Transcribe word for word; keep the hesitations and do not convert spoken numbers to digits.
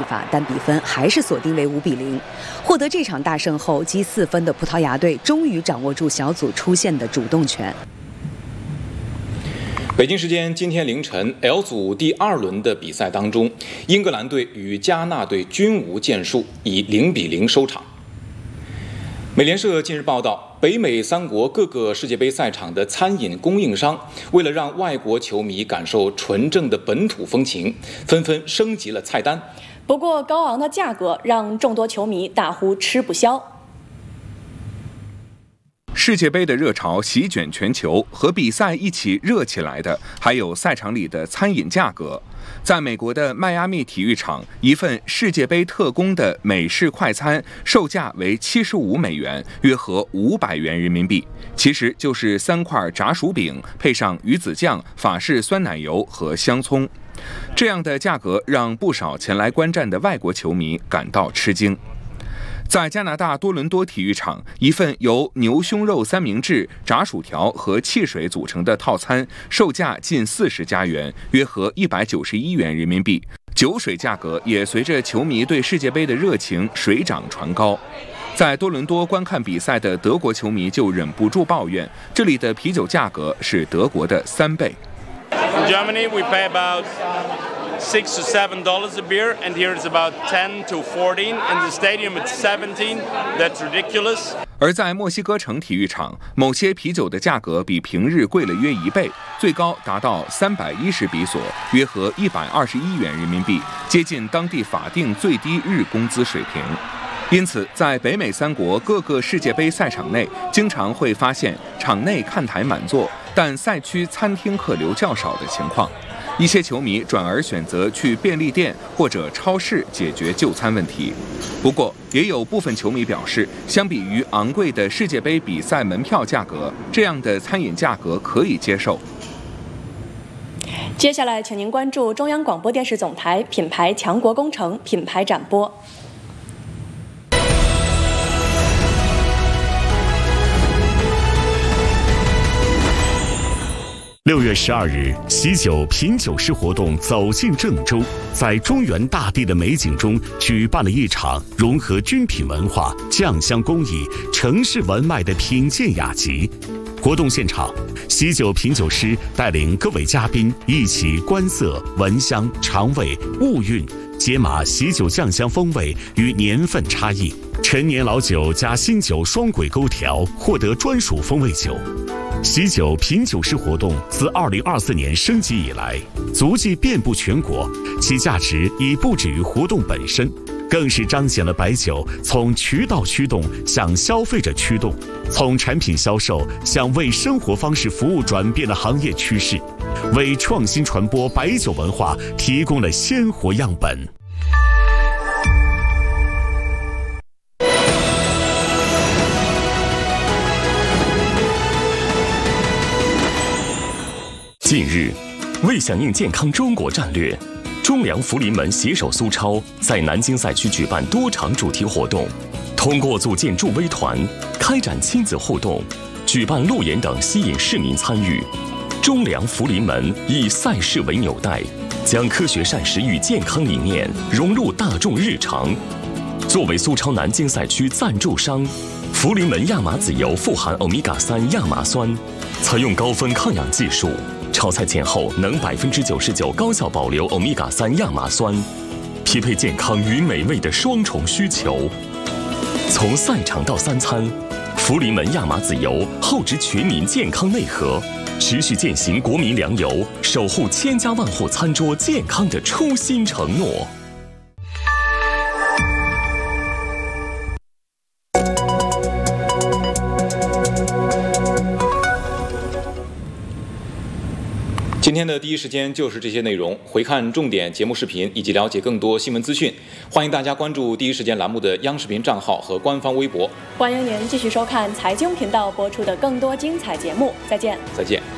法，但比分还是锁定为五比零。获得这场大胜后，积四分的葡萄牙队终于掌握住小组出线的主动权。 北京时间今天凌晨 ，L 组第二轮的比赛当中，英格兰队与加纳队均无建树，以零比零收场。美联社近日报道，北美三国各个世界杯赛场的餐饮供应商，为了让外国球迷感受纯正的本土风情，纷纷升级了菜单。 不过，高昂的价格让众多球迷大呼吃不消。 世界杯的热潮席卷全球，和比赛一起热起来的还有赛场里的餐饮价格。在美国的迈阿密体育场，一份世界杯特供的美式快餐售价为七十五美元，约合五百元人民币，其实就是三块炸薯饼配上鱼子酱、法式酸奶油和香葱。这样的价格让不少前来观战的外国球迷感到吃惊。在加拿大多伦多体育场，一份由牛胸肉三明治、炸薯条和汽水组成的套餐，售价近四十加元，约合一百九十一元人民币。酒水价格也随着球迷对世界杯的热情水涨船高。在多伦多观看比赛的德国球迷就忍不住抱怨，这里的啤酒价格是德国的三倍。 In Germany, we pay about six to seven dollars a beer, and here it's about ten to fourteen. In the stadium, it's seventeen. That's ridiculous. 而在墨西哥城体育场，某些啤酒的价格比平日贵了约一倍，最高达到三百一十比索，约合一百二十一元人民币，接近当地法定最低日工资水平。因此，在北美三国各个世界杯赛场内，经常会发现场内看台满座，但赛区餐厅客流较少的情况。一些球迷转而选择去便利店或者超市解决就餐问题。不过，也有部分球迷表示，相比于昂贵的世界杯比赛门票价格，这样的餐饮价格可以接受。 接下来，请您关注中央广播电视总台品牌强国工程品牌展播。 六月十二日，喜酒品酒师活动走进郑州，在中原大地的美景中举办了一场融合军品文化、酱香工艺、城市文脉的品鉴雅集。活动现场，喜酒品酒师带领各位嘉宾一起观色、闻香、尝味、物韵，解码喜酒酱香风味与年份差异，陈年老酒加新酒双轨勾调，获得专属风味酒。喜酒品酒师活动自二零二四年升级以来，足迹遍布全国，其价值已不止于活动本身，更是彰显了白酒从渠道驱动向消费者驱动，从产品销售向为生活方式服务转变的行业趋势，为创新传播白酒文化提供了鲜活样本。近日，为响应健康中国战略，中粮福临门携手苏超在南京赛区举办多场主题活动，通过组建助威团、开展亲子互动、举办路演等，吸引市民参与。中粮福临门以赛事为纽带，将科学膳食与健康理念融入大众日常。作为苏超南京赛区赞助商，福临门亚麻籽油富含欧米伽三亚麻酸，采用高分抗氧技术。炒菜前后能百分之九十九高效保留欧米伽三亚麻酸，匹配健康与美味的双重需求。从赛场到三餐，福临门亚麻籽油厚植全民健康内核，持续践行国民粮油守护千家万户餐桌健康的初心承诺。 今天的第一时间就是这些内容。回看重点节目视频以及了解更多新闻资讯，欢迎大家关注第一时间栏目的央视频账号和官方微博。 欢迎您继续收看财经频道播出的更多精彩节目。再见。 再见。